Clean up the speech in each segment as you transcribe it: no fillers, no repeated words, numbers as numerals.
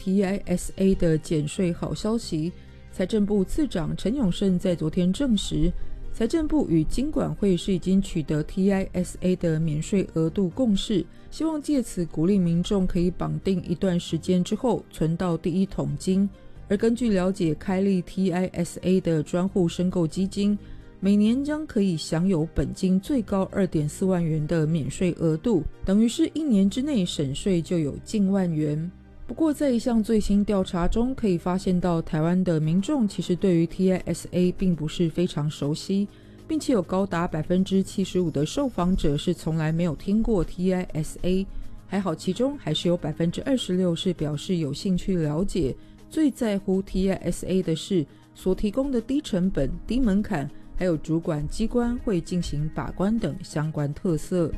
TISA 的减税好消息。财政部次长陈永胜在昨天证实，财政部与金管会是已经取得 TISA 的免税额度共识，希望借此鼓励民众可以绑定一段时间之后存到第一桶金。而根据了解，开立 TISA 的专户申购基金每年将可以享有本金最高 2.4 万元的免税额度，等于是1年之内省税就有近万元。不过在一项最新调查中可以发现到，台湾的民众其实对于 TISA 并不是非常熟悉，并且有高达 75% 的受访者是从来没有听过 TISA， 还好其中还是有 26% 是表示有兴趣了解。最在乎 TISA 的是所提供的低成本、低门槛，还有主管机关会进行把关等相关特色。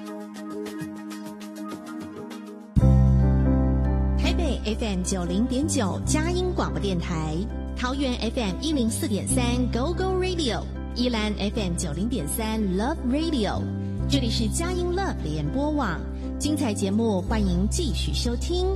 FM 90.9佳音广播电台，桃园 FM 104.3 Go Go Radio， 宜兰 FM 90.3 Love Radio， 这里是佳音 Love 联播网，精彩节目欢迎继续收听。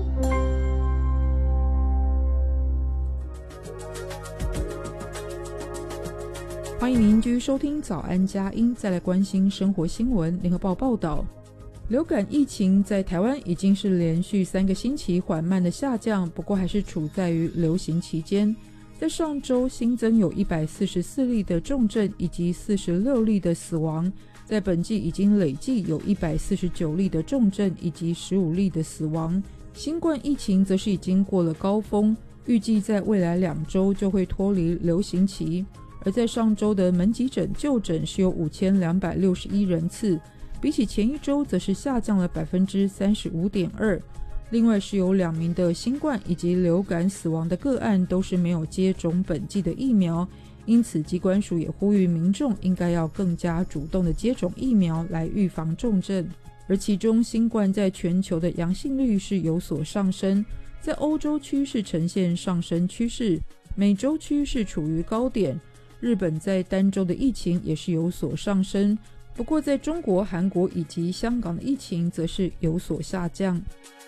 欢迎您继续收听早安佳音，再来关心生活新闻。联合报报道，流感疫情在台湾已经是连续3个星期缓慢的下降，不过还是处在于流行期间。在上周新增有144例的重症以及46例的死亡，在本季已经累计有149例的重症以及15例的死亡。新冠疫情则是已经过了高峰，预计在未来2周就会脱离流行期。而在上周的门急诊就诊是有5261人次，比起前一周则是下降了 35.2%。 另外是有2名的新冠以及流感死亡的个案都是没有接种本季的疫苗，因此疾管署也呼吁民众应该要更加主动的接种疫苗来预防重症。而其中新冠在全球的阳性率是有所上升，在欧洲区是呈现上升趋势，美洲区是处于高点，日本在单周的疫情也是有所上升，不过在中国、韩国以及香港的疫情则是有所下降。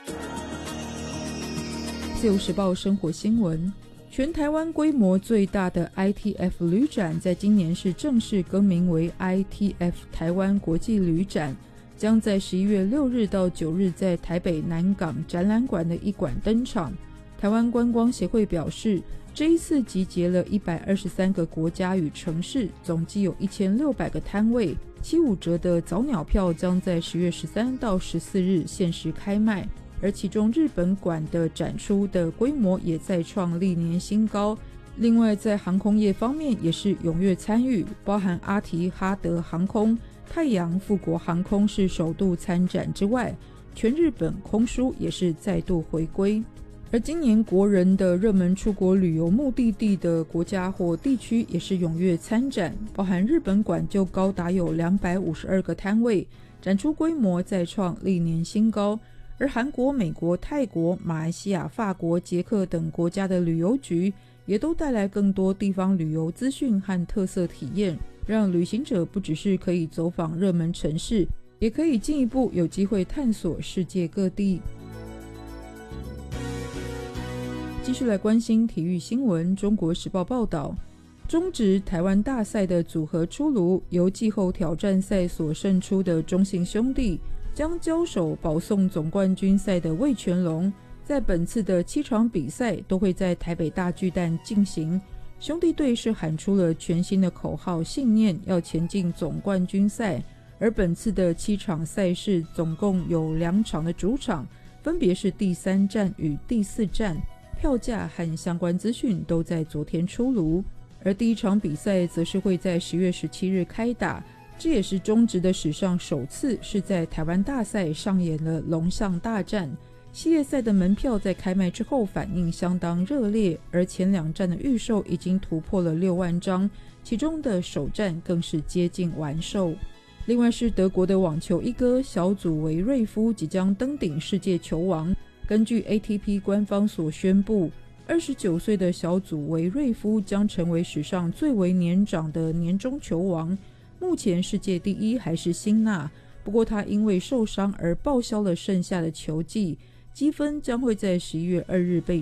自由时报生活新闻，全台湾规模最大的 ITF 旅展在今年是正式更名为 ITF 台湾国际旅展，将在11月6日到9日在台北南港展览馆的一馆登场。台湾观光协会表示，这一次集结了123个国家与城市，总计有1600个摊位，75折的早鸟票将在10月13到14日限时开卖。而其中日本馆的展出的规模也再创历年新高。另外在航空业方面也是踊跃参与，包含阿提哈德航空、太阳富国航空是首度参展之外，全日本空输也是再度回归。而今年国人的热门出国旅游目的地的国家或地区也是踊跃参展，包含日本馆就高达有252个摊位，展出规模再创历年新高。而韩国、美国、泰国、马来西亚、法国、捷克等国家的旅游局也都带来更多地方旅游资讯和特色体验，让旅行者不只是可以走访热门城市，也可以进一步有机会探索世界各地。继续来关心体育新闻。中国时报报道，中职台湾大赛的组合出炉，由季后挑战赛所胜出的中信兄弟将交手保送总冠军赛的味全龙，在本次的7场比赛都会在台北大巨蛋进行。兄弟队是喊出了全新的口号信念，要前进总冠军赛。而本次的7场赛事总共有2场的主场，分别是第3站与第4站，票价和相关资讯都在昨天出炉。而第1场比赛则是会在10月17日开打，这也是中职的史上首次是在台湾大赛上演了龙象大战。系列赛的门票在开卖之后反应相当热烈，而前2站的预售已经突破了6万张，其中的首站更是接近完售。另外是德国的网球一哥小祖维瑞夫即将登顶世界球王。根据 ATP 官方所宣布，29岁的小祖维瑞夫将成为史上最为年长的年终球王。目前世界第1还是辛纳，不过他因为受伤而报销了剩下的球季，积分将会在11月2日被